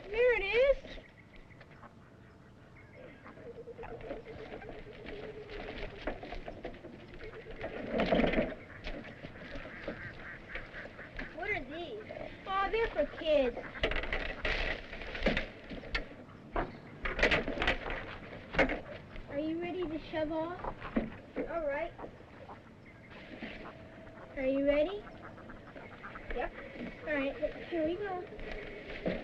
There it is. What are these? Oh, they're for kids. Are you ready to shove off? All right. Are you ready? Yep. All right, here we go.